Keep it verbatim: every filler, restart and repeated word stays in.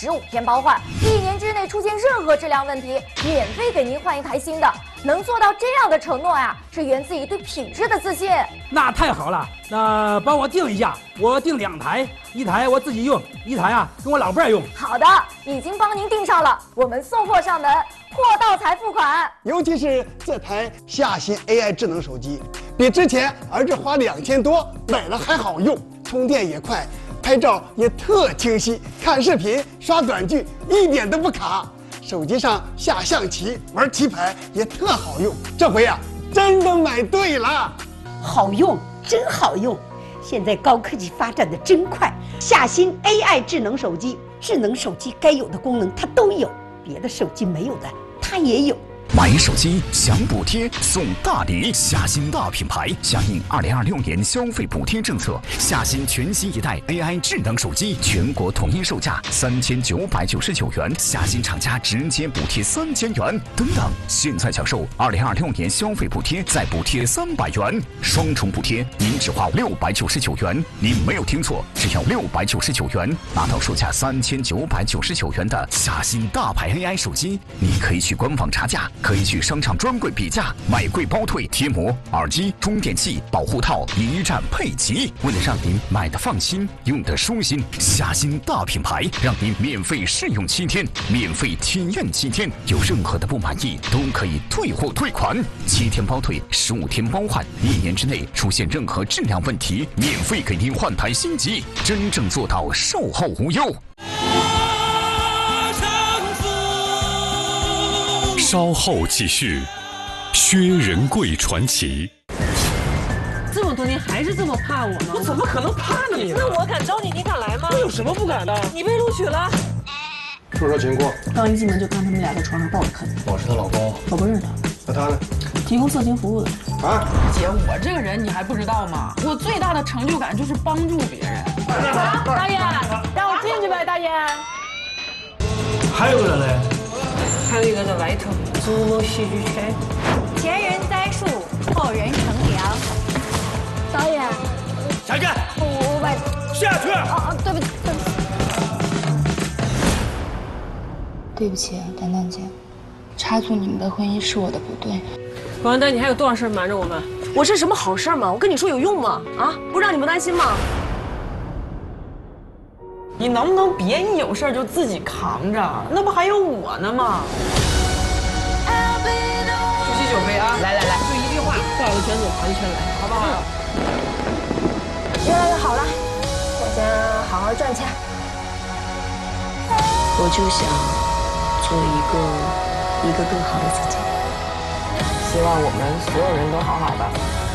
十五天包换，一年之内出现任何质量问题，免费给您换一台新的。能做到这样的承诺呀，是源自于对品质的自信。 那太好了，那帮我订一下，我订两台，一台我自己用，一台啊跟我老伴儿用。 好的，已经帮您订上了，我们送货上门，货到才付款。 尤其是这台夏新 A I 智能手机，比之前儿子花两千多买了还好用，充电也快，拍照也特清晰，看视频刷短剧一点都不卡。手机上下象棋、玩棋牌也特好用，这回啊，真的买对了。 好用，真好用！现在高科技发展的真快，夏新 A I 智能手机，智能手机该有的功能它都有，别的手机没有的它也有。 买手机享补贴送大礼，夏新大品牌响应二零二六年消费补贴政策，夏新全新一代 A I 智能手机全国统一售价三千九百九十九元，夏新厂家直接补贴三千元。等等，现在享受二零二六年消费补贴再补贴三百元，双重补贴，您只花六百九十九元。您没有听错，只要六百九十九元，拿到售价三千九百九十九元的夏新大牌 A I 手机。你可以去官网查价。可以去商场专柜比价，买贵包退，贴膜、耳机、充电器、保护套一站配齐。为了让您买的放心，用的舒心，夏新大品牌让您免费试用七天，免费体验七天，有任何的不满意都可以退货退款，七天包退，十五天包换，一年之内出现任何质量问题，免费给您换台新机，真正做到售后无忧。 稍后继续，薛仁贵传奇。 这么多年还是这么怕我吗？ 我怎么可能怕你呢？ 那我敢招你，你敢来吗？ 我有什么不敢的？ 你被录取了。 说说情况。 刚一进门就看他们俩在床上抱着啃。 我是她老公。 我不认识他。 那他呢？ 提供色情服务的。 啊？ 姐，我这个人你还不知道吗？我最大的成就感就是帮助别人。 大爷，让我进去呗，大爷。 还有个人嘞。 还有一个在外头，侏罗戏剧圈。 前人栽树，后人乘凉。 导演， 下去， 我我把下去。 哦哦，对不起，对不起。 对不起，丹丹姐，插足你们的婚姻是我的不对。 王丹，你还有多少事瞒着我们？ 我是什么好事吗？我跟你说有用吗？啊，不让你们担心吗？ 你能不能别一有事就自己扛着？那不还有我呢吗？ 举起酒杯啊！来来来，就一句话，绕个圈子跑一圈来，好不好？ 越来越好了，我先好好赚钱。 我就想做一个一个更好的自己。 希望我们所有人都好好的。